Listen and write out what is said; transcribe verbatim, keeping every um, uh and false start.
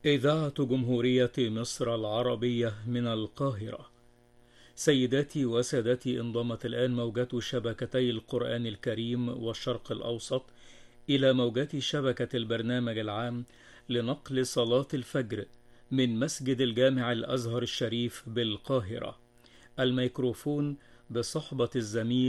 إذاعة جمهورية مصر العربية من القاهرة. سيداتي وسادتي، انضمت الآن موجات شبكتي القرآن الكريم والشرق الأوسط إلى موجات شبكة البرنامج العام لنقل صلاة الفجر من مسجد الجامع الأزهر الشريف بالقاهرة. الميكروفون بصحبة الزميل